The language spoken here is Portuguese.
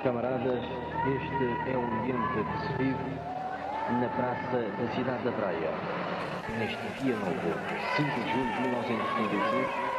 Camaradas, este é o ambiente que se vive na praça da cidade da Praia, neste dia novo, 5 de julho de 1975.